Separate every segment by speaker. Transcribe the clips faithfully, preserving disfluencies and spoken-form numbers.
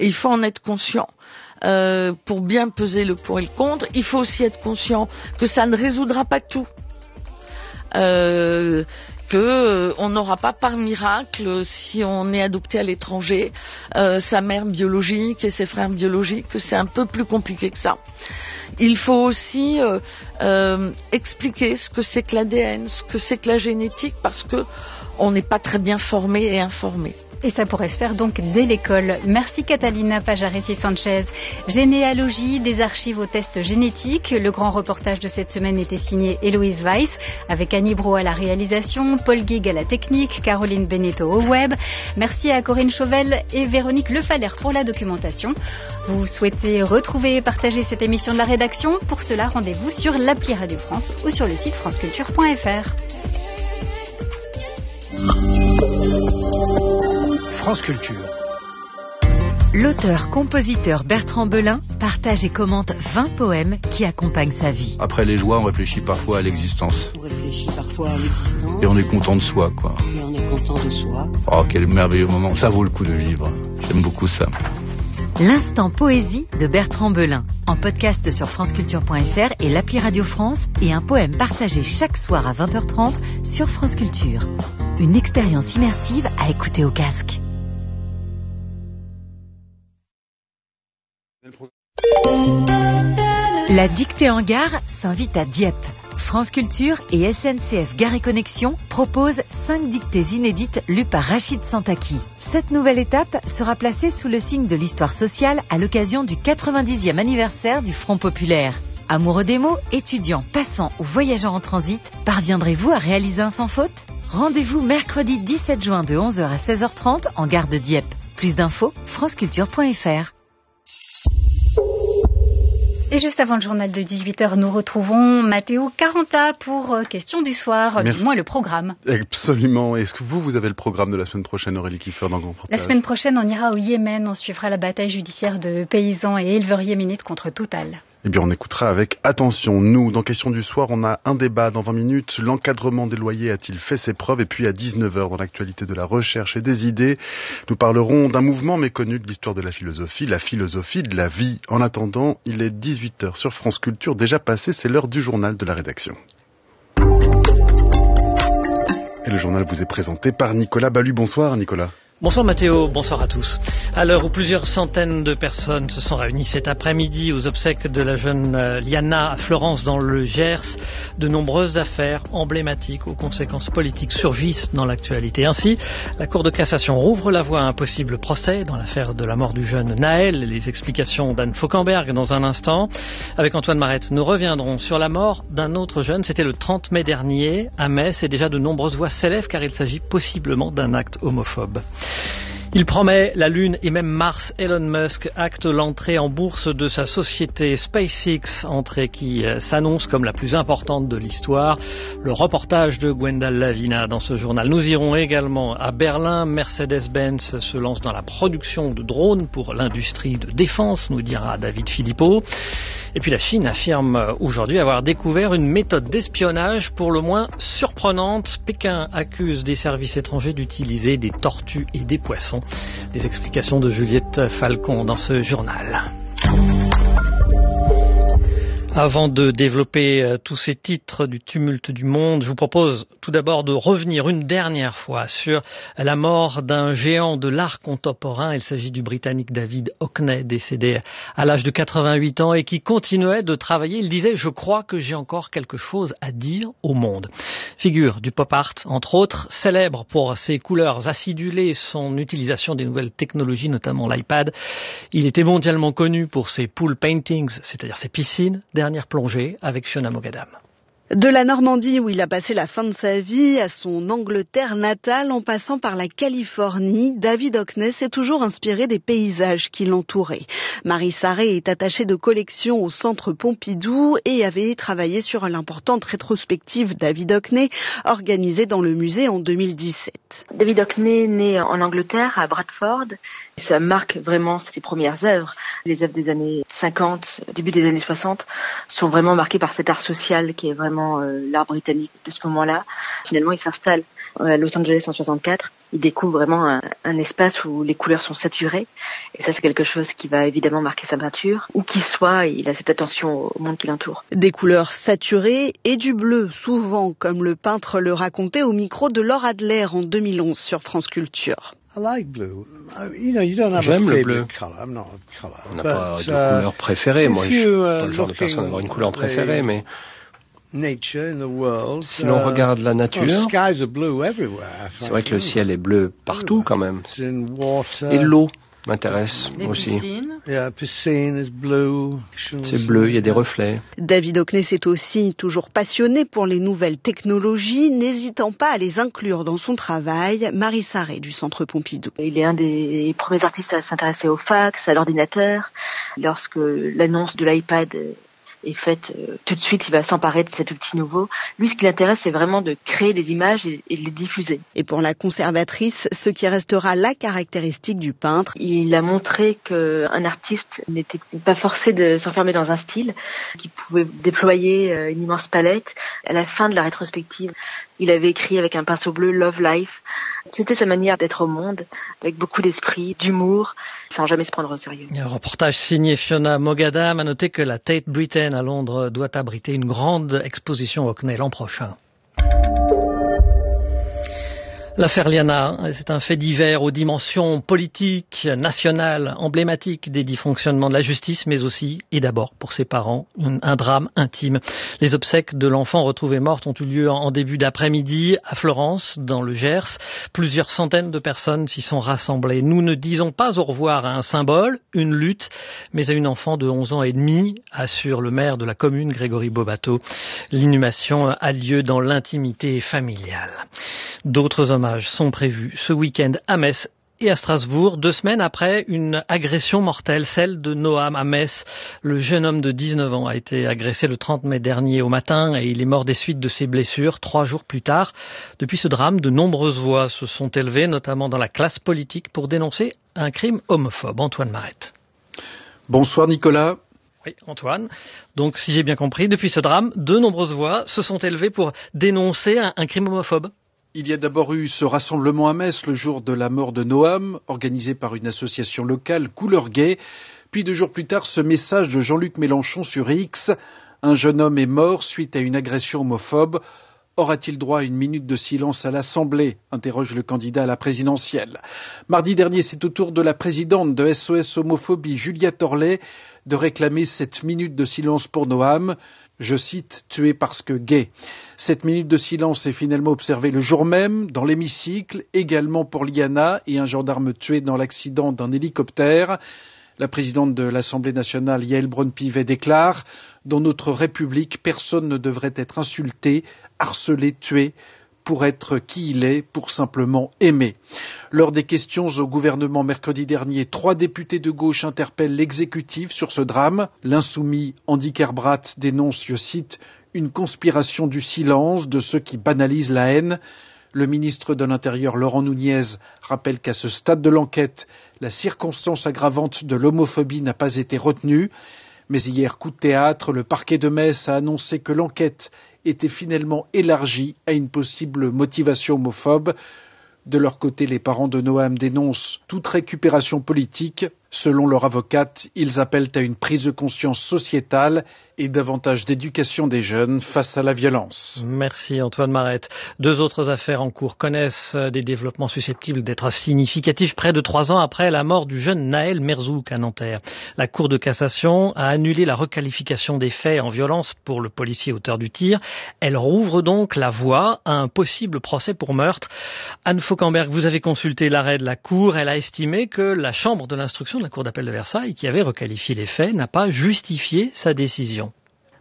Speaker 1: Et il faut en être conscient. Euh, pour bien peser le pour et le contre, il faut aussi être conscient que ça ne résoudra pas tout. Euh, que euh, on n'aura pas par miracle, si on est adopté à l'étranger, euh, sa mère biologique et ses frères biologiques, que c'est un peu plus compliqué que ça. Il faut aussi euh, euh, expliquer ce que c'est que l'A D N, ce que c'est que la génétique, parce que on n'est pas très bien formé et informé.
Speaker 2: Et ça pourrait se faire donc dès l'école. Merci Catalina Pajaresi-Sanchez. Généalogie, des archives aux tests génétiques. Le grand reportage de cette semaine était signé Héloïse Weiss, avec Annie Brault à la réalisation, Paul Guig à la technique, Caroline Beneteau au web. Merci à Corinne Chauvel et Véronique Lefalère pour la documentation. Vous souhaitez retrouver et partager cette émission de la rédaction? Pour cela, rendez-vous sur l'appli Radio France ou sur le site franceculture point f r.
Speaker 3: France Culture.
Speaker 4: L'auteur-compositeur Bertrand Belin partage et commente vingt poèmes qui accompagnent sa vie.
Speaker 5: Après les joies, on réfléchit parfois à l'existence.
Speaker 6: On réfléchit parfois à l'existence.
Speaker 5: Et on est content de soi, quoi.
Speaker 6: Et on est content de soi.
Speaker 5: Oh, quel merveilleux moment. Ça vaut le coup de vivre. J'aime beaucoup ça.
Speaker 4: L'instant poésie de Bertrand Belin, en podcast sur franceculture point f r et l'appli Radio France, et un poème partagé chaque soir à vingt heures trente sur France Culture. Une expérience immersive à écouter au casque. La dictée en gare s'invite à Dieppe. France Culture et S N C F Gare et Connexion proposent cinq dictées inédites lues par Rachid Santaki. Cette nouvelle étape sera placée sous le signe de l'histoire sociale à l'occasion du quatre-vingt-dixième anniversaire du Front Populaire. Amoureux des mots, étudiants, passants ou voyageurs en transit, parviendrez-vous à réaliser un sans faute ? Rendez-vous mercredi dix-sept juin de onze heures à seize heures trente en gare de Dieppe. Plus d'infos, franceculture point f r.
Speaker 2: Et juste avant le journal de dix-huit heures, nous retrouvons Matteo Caranta pour euh, Question du soir,
Speaker 7: Merci.
Speaker 2: Du moins le programme.
Speaker 7: Absolument. Est-ce que vous, vous avez le programme de la semaine prochaine, Aurélie Kiefer, dans Grand Portage ?
Speaker 2: La semaine prochaine, on ira au Yémen, on suivra la bataille judiciaire de paysans et éleveurs yéménites contre Total.
Speaker 7: Eh bien, on écoutera avec attention. Nous, dans Question du soir, on a un débat dans vingt minutes. L'encadrement des loyers a-t-il fait ses preuves ? Et puis, à dix-neuf heures, dans l'actualité de la recherche et des idées, nous parlerons d'un mouvement méconnu de l'histoire de la philosophie, la philosophie de la vie. En attendant, il est dix-huit heures sur France Culture. Déjà passé, c'est l'heure du journal de la rédaction. Et le journal vous est présenté par Nicolas Ballu. Bonsoir, Nicolas.
Speaker 8: Bonsoir Mathéo, bonsoir à tous. À l'heure où plusieurs centaines de personnes se sont réunies cet après-midi aux obsèques de la jeune Liana à Florence dans le Gers, de nombreuses affaires emblématiques aux conséquences politiques surgissent dans l'actualité. Ainsi, la Cour de cassation rouvre la voie à un possible procès dans l'affaire de la mort du jeune Naël. Les explications d'Anne Fauquemberg dans un instant. Avec Antoine Marette, nous reviendrons sur la mort d'un autre jeune. C'était le trente mai dernier à Metz et déjà de nombreuses voix s'élèvent car il s'agit possiblement d'un acte homophobe. Il promet la Lune et même Mars. Elon Musk acte l'entrée en bourse de sa société SpaceX, entrée qui s'annonce comme la plus importante de l'histoire. Le reportage de Gwendal Lavina dans ce journal. Nous irons également à Berlin. Mercedes-Benz se lance dans la production de drones pour l'industrie de défense, nous dira David Philippot. Et puis la Chine affirme aujourd'hui avoir découvert une méthode d'espionnage pour le moins surprenante. Pékin accuse des services étrangers d'utiliser des tortues et des poissons. Les explications de Juliette Falcon dans ce journal. Avant de développer euh, tous ces titres du tumulte du monde, je vous propose tout d'abord de revenir une dernière fois sur la mort d'un géant de l'art contemporain. Il s'agit du Britannique David Hockney, décédé à l'âge de quatre-vingt-huit ans et qui continuait de travailler. Il disait « Je crois que j'ai encore quelque chose à dire au monde ». Figure du pop art, entre autres, célèbre pour ses couleurs acidulées et son utilisation des nouvelles technologies, notamment l'iPad. Il était mondialement connu pour ses pool paintings, c'est-à-dire ses piscines. Dernière plongée avec Fiona Mogadam.
Speaker 9: De la Normandie où il a passé la fin de sa vie à son Angleterre natale en passant par la Californie, David Hockney s'est toujours inspiré des paysages qui l'entouraient. Marie Sarré est attachée de collection au Centre Pompidou et avait travaillé sur l'importante rétrospective David Hockney organisée dans le musée en deux mille dix-sept.
Speaker 10: David Hockney, né en Angleterre, à Bradford, ça marque vraiment ses premières œuvres, les œuvres des années
Speaker 3: cinquante, début des années soixante, sont vraiment marqués par cet art social qui est vraiment euh, l'art britannique de ce moment-là. Finalement, il s'installe à Los Angeles en soixante-quatre. Il découvre vraiment un, un espace où les couleurs sont saturées. Et ça, c'est quelque chose qui va évidemment marquer sa peinture. Où qu'il soit, il a cette attention au monde qui l'entoure.
Speaker 9: Des couleurs saturées et du bleu, souvent, comme le peintre le racontait au micro de Laure Adler en deux mille onze sur France Culture.
Speaker 10: J'aime le bleu. On n'a pas de couleur préférée. Moi, je suis pas le genre de personne à avoir une couleur préférée, mais si l'on regarde la nature, c'est vrai que le ciel est bleu partout quand même. Et l'eau m'intéresse aussi. C'est bleu, il y a des reflets.
Speaker 9: David Hockney est aussi toujours passionné pour les nouvelles technologies, n'hésitant pas à les inclure dans son travail. Marie Sarré du Centre Pompidou.
Speaker 3: Il est un des premiers artistes à s'intéresser au fax, à l'ordinateur. Lorsque l'annonce de l'iPad est faite, euh, tout de suite, il va s'emparer de cet outil nouveau. Lui, ce qui l'intéresse, c'est vraiment de créer des images et, et de les diffuser.
Speaker 9: Et pour la conservatrice, ce qui restera la caractéristique du peintre.
Speaker 3: Il a montré qu'un artiste n'était pas forcé de s'enfermer dans un style, qu'il pouvait déployer euh, une immense palette. À la fin de la rétrospective, il avait écrit avec un pinceau bleu « Love Life ». C'était sa manière d'être au monde, avec beaucoup d'esprit, d'humour, sans jamais se prendre au sérieux.
Speaker 8: Un reportage signé Fiona Mogadam a noté que la Tate Britain à Londres doit abriter une grande exposition Hockney l'an prochain. L'affaire Liana, c'est un fait divers aux dimensions politiques, nationales, emblématiques des dysfonctionnements de la justice, mais aussi, et d'abord, pour ses parents, un drame intime. Les obsèques de l'enfant retrouvé morte ont eu lieu en début d'après-midi à Florence, dans le Gers. Plusieurs centaines de personnes s'y sont rassemblées. Nous ne disons pas au revoir à un symbole, une lutte, mais à une enfant de onze ans et demi, assure le maire de la commune, Grégory Bobato. L'inhumation a lieu dans l'intimité familiale. D'autres hommages sont prévus ce week-end à Metz et à Strasbourg, deux semaines après une agression mortelle, celle de Noam à Metz. Le jeune homme de dix-neuf ans a été agressé le trente mai dernier au matin et il est mort des suites de ses blessures trois jours plus tard. Depuis ce drame, de nombreuses voix se sont élevées, notamment dans la classe politique, pour dénoncer un crime homophobe. Antoine Marette.
Speaker 11: Bonsoir Nicolas.
Speaker 8: Oui, Antoine. Donc, si j'ai bien compris, depuis ce drame, de nombreuses voix se sont élevées pour dénoncer un, un crime homophobe.
Speaker 11: Il y a d'abord eu ce rassemblement à Metz le jour de la mort de Noam, organisé par une association locale, Couleur Gay. Puis deux jours plus tard, ce message de Jean-Luc Mélenchon sur X. Un jeune homme est mort suite à une agression homophobe. Aura-t-il droit à une minute de silence à l'Assemblée ? Interroge le candidat à la présidentielle. Mardi dernier, c'est au tour de la présidente de S O S Homophobie, Julia Torlet, de réclamer cette minute de silence pour Noam. Je cite, « tué parce que gay ». Cette minute de silence est finalement observée le jour même, dans l'hémicycle, également pour Liana et un gendarme tué dans l'accident d'un hélicoptère. La présidente de l'Assemblée nationale, Yael Braun-Pivet, déclare « Dans notre République, personne ne devrait être insulté, harcelé, tué, pour être qui il est, pour simplement aimer ». Lors des questions au gouvernement mercredi dernier, trois députés de gauche interpellent l'exécutif sur ce drame. L'insoumis Andy Kerbrat dénonce, je cite, « une conspiration du silence de ceux qui banalisent la haine ». Le ministre de l'Intérieur, Laurent Nunez, rappelle qu'à ce stade de l'enquête, la circonstance aggravante de l'homophobie n'a pas été retenue. Mais hier, coup de théâtre, le parquet de Metz a annoncé que l'enquête était finalement élargie à une possible motivation homophobe. De leur côté, les parents de Noam dénoncent toute récupération politique. Selon leur avocate, ils appellent à une prise de conscience sociétale et davantage d'éducation des jeunes face à la violence.
Speaker 8: Merci Antoine Marette. Deux autres affaires en cours connaissent des développements susceptibles d'être significatifs près de trois ans après la mort du jeune Naël Merzouk à Nanterre. La Cour de cassation a annulé la requalification des faits en violence pour le policier auteur du tir. Elle rouvre donc la voie à un possible procès pour meurtre. Anne Fauquemberg, vous avez consulté l'arrêt de la Cour. Elle a estimé que la chambre de l'instruction de la Cour d'appel de Versailles, qui avait requalifié les faits, n'a pas justifié sa décision.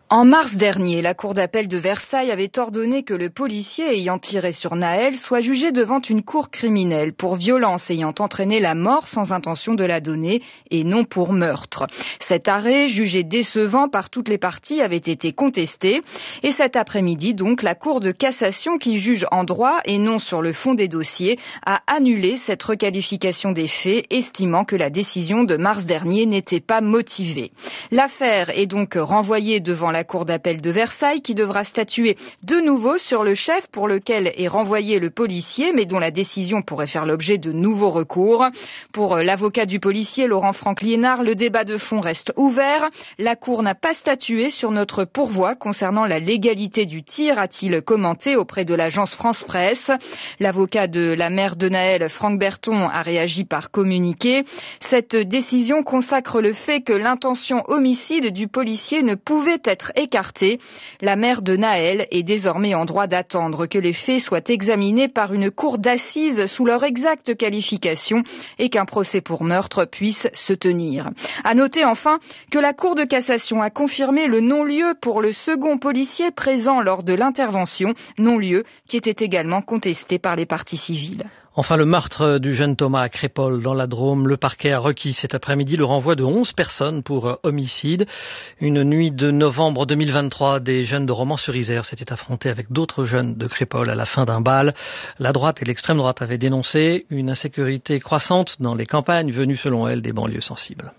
Speaker 12: En mars dernier, la cour d'appel de Versailles avait ordonné que le policier ayant tiré sur Nahel soit jugé devant une cour criminelle pour violence ayant entraîné la mort sans intention de la donner et non pour meurtre. Cet arrêt, jugé décevant par toutes les parties, avait été contesté et cet après-midi, donc, la Cour de cassation qui juge en droit et non sur le fond des dossiers a annulé cette requalification des faits, estimant que la décision de mars dernier n'était pas motivée. L'affaire est donc renvoyée devant la La Cour d'appel de Versailles qui devra statuer de nouveau sur le chef pour lequel est renvoyé le policier mais dont la décision pourrait faire l'objet de nouveaux recours. Pour l'avocat du policier Laurent Franck-Liénard, le débat de fond reste ouvert. La Cour n'a pas statué sur notre pourvoi concernant la légalité du tir, a-t-il commenté auprès de l'agence France Presse. L'avocat de la mère de Nahel, Franck Berton, a réagi par communiqué. Cette décision consacre le fait que l'intention homicide du policier ne pouvait être écartée. La mère de Nahel est désormais en droit d'attendre que les faits soient examinés par une cour d'assises sous leur exacte qualification et qu'un procès pour meurtre puisse se tenir. À noter enfin que la Cour de cassation a confirmé le non-lieu pour le second policier présent lors de l'intervention, non-lieu qui était également contesté par les parties civiles.
Speaker 8: Enfin, le meurtre du jeune Thomas à Crépol dans la Drôme. Le parquet a requis cet après-midi le renvoi de onze personnes pour homicide. Une nuit de novembre deux mille vingt-trois, des jeunes de Romans-sur-Isère s'étaient affrontés avec d'autres jeunes de Crépol à la fin d'un bal. La droite et l'extrême droite avaient dénoncé une insécurité croissante dans les campagnes venues selon elles des banlieues sensibles.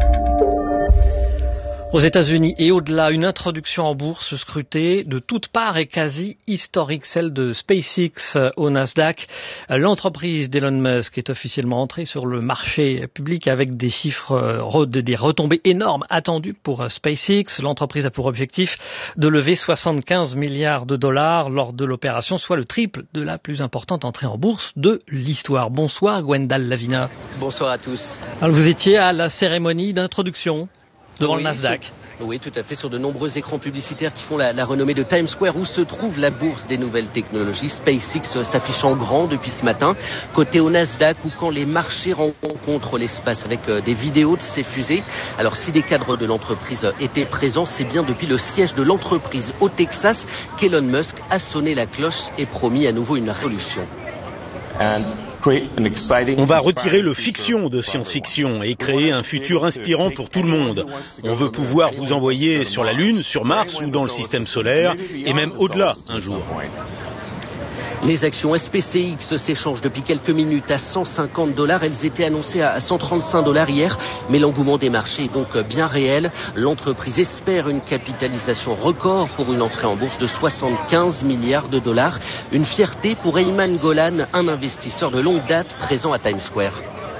Speaker 8: Aux États-Unis et au-delà, une introduction en bourse scrutée de toutes parts et quasi historique, celle de SpaceX au Nasdaq. L'entreprise d'Elon Musk est officiellement entrée sur le marché public avec des chiffres, des retombées énormes attendues pour SpaceX. L'entreprise a pour objectif de lever soixante-quinze milliards de dollars lors de l'opération, soit le triple de la plus importante entrée en bourse de l'histoire. Bonsoir Gwendal Lavina.
Speaker 13: Bonsoir à tous.
Speaker 8: Alors vous étiez à la cérémonie d'introduction devant
Speaker 13: oui,
Speaker 8: le Nasdaq.
Speaker 13: Sur, oui, tout à fait, sur de nombreux écrans publicitaires qui font la, la renommée de Times Square où se trouve la bourse des nouvelles technologies. SpaceX s'affiche en grand depuis ce matin. Côté au Nasdaq où quand les marchés rencontrent l'espace avec euh, des vidéos de ces fusées. Alors si des cadres de l'entreprise étaient présents, c'est bien depuis le siège de l'entreprise au Texas qu'Elon Musk a sonné la cloche et promis à nouveau une révolution.
Speaker 14: And on va retirer le fiction de science-fiction et créer un futur inspirant pour tout le monde. On veut pouvoir vous envoyer sur la Lune, sur Mars ou dans le système solaire, et même au-delà un jour.
Speaker 13: Les actions S P C X s'échangent depuis quelques minutes à cent cinquante dollars. Elles étaient annoncées à cent trente-cinq dollars hier, mais l'engouement des marchés est donc bien réel. L'entreprise espère une capitalisation record pour une entrée en bourse de soixante-quinze milliards de dollars. Une fierté pour Ayman Golan, un investisseur de longue date présent à Times Square.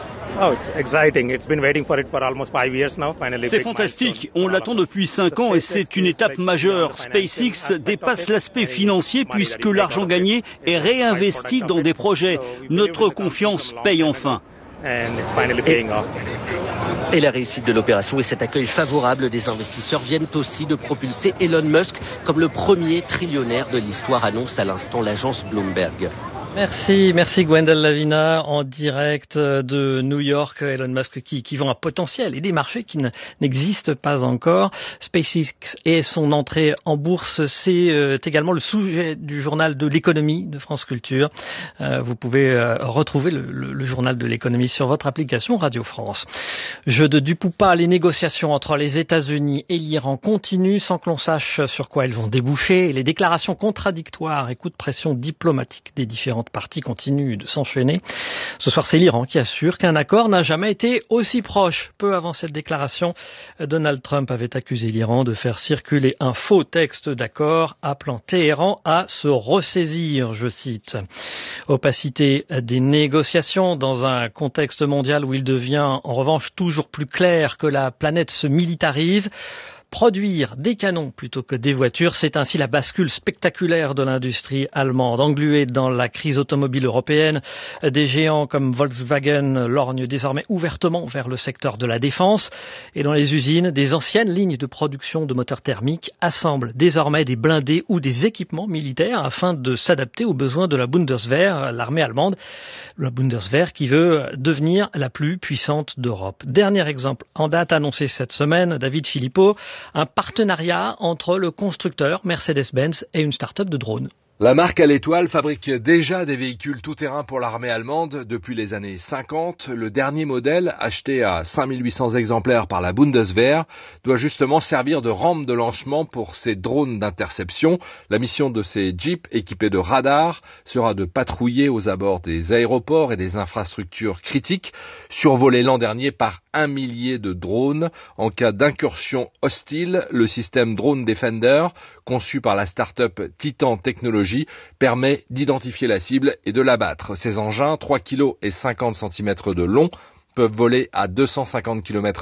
Speaker 14: C'est fantastique, on l'attend depuis cinq ans et c'est une étape majeure. SpaceX dépasse l'aspect financier puisque l'argent gagné est réinvesti dans des projets. Notre confiance paye enfin.
Speaker 13: Et, et la réussite de l'opération et cet accueil favorable des investisseurs viennent aussi de propulser Elon Musk comme le premier trillionnaire de l'histoire, annonce à l'instant l'agence Bloomberg.
Speaker 8: Merci, merci Gwendal Lavina en direct de New York. Elon Musk qui, qui vend un potentiel et des marchés qui ne, n'existent pas encore. SpaceX et son entrée en bourse, c'est euh, également le sujet du journal de l'économie de France Culture. Euh, vous pouvez euh, retrouver le, le, le journal de l'économie sur votre application Radio France. Jeu de dupe ou pas, les négociations entre les États-Unis et l'Iran continuent sans que l'on sache sur quoi elles vont déboucher. Et les déclarations contradictoires et coups de pression diplomatique des différentes parties continuent de s'enchaîner. Ce soir, c'est l'Iran qui assure qu'un accord n'a jamais été aussi proche. Peu avant cette déclaration, Donald Trump avait accusé l'Iran de faire circuler un faux texte d'accord, appelant Téhéran à se ressaisir, je cite. Opacité des négociations dans un contexte mondial où il devient en revanche toujours plus clair que la planète se militarise. Produire des canons plutôt que des voitures, c'est ainsi la bascule spectaculaire de l'industrie allemande. Engluée dans la crise automobile européenne, des géants comme Volkswagen lorgnent désormais ouvertement vers le secteur de la défense. Et dans les usines, des anciennes lignes de production de moteurs thermiques assemblent désormais des blindés ou des équipements militaires afin de s'adapter aux besoins de la Bundeswehr, l'armée allemande. La Bundeswehr qui veut devenir la plus puissante d'Europe. Dernier exemple en date annoncé cette semaine, David Philippot, un partenariat entre le constructeur Mercedes-Benz et une start-up de drones.
Speaker 15: La marque à l'étoile fabrique déjà des véhicules tout-terrain pour l'armée allemande depuis les années cinquante. Le dernier modèle, acheté à cinq mille huit cents exemplaires par la Bundeswehr, doit justement servir de rampe de lancement pour ces drones d'interception. La mission de ces jeeps équipés de radars sera de patrouiller aux abords des aéroports et des infrastructures critiques, survolés l'an dernier par un millier de drones. En cas d'incursion hostile, le système Drone Defender, conçu par la start-up Titan Technologies, permet d'identifier la cible et de l'abattre. Ces engins, trois virgule cinquante kilos et cinquante centimètres de long, peuvent voler à deux cent cinquante kilomètres